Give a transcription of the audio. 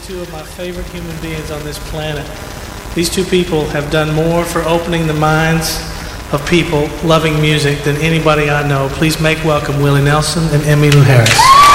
two of my favorite human beings on this planet. These two people have done more for opening the minds of people loving music than anybody I know. Please make welcome Willie Nelson and Emmylou Harris.